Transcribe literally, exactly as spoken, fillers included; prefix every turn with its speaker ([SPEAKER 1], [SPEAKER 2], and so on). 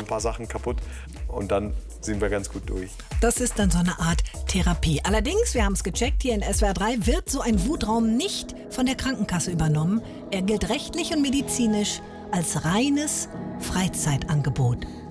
[SPEAKER 1] paar Sachen kaputt und dann sind wir ganz gut durch.
[SPEAKER 2] Das ist dann so eine Art Therapie. Allerdings, wir haben es gecheckt, hier in S W R drei wird so ein Wutraum nicht von der Krankenkasse übernommen. Er gilt rechtlich und medizinisch als reines Freizeitangebot.